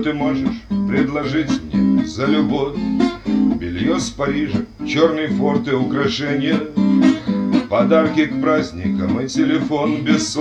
ты можешь предложить мне за любовь? Белье с Парижа, черный форт и украшения, подарки к праздникам и телефон без